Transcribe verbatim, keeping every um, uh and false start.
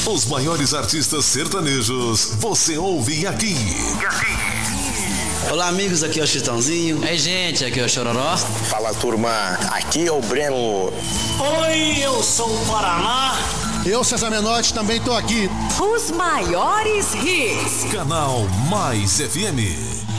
Os maiores artistas sertanejos, você ouve aqui. Olá, amigos, aqui é o Chitãozinho. Ei, gente, aqui é o Chororó. Fala, turma, aqui é o Breno. Oi, eu sou o Paraná. Eu, César Menotti, também tô aqui. Os maiores hits. Canal Mais F M.